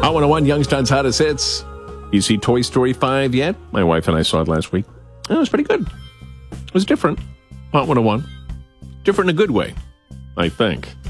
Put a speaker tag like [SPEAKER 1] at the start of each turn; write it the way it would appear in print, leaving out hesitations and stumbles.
[SPEAKER 1] Hot 101, Youngstown's Hottest Hits. You see Toy Story 5 yet? My wife and I saw it last week. It was pretty good. It was different. Hot 101. Different in a good way, I think.